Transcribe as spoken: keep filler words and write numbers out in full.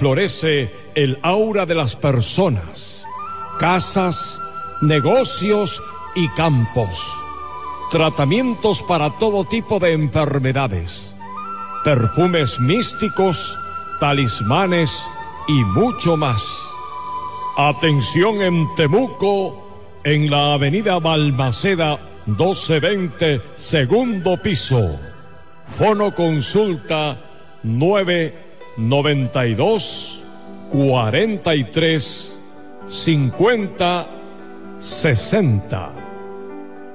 florece el aura de las personas, casas, negocios y campos. Tratamientos para todo tipo de enfermedades, perfumes místicos, talismanes y mucho más. Atención en Temuco, en la avenida Balmaceda doce veinte, segundo piso. Fono consulta nueve noventa y dos, cuarenta y tres, cincuenta, sesenta.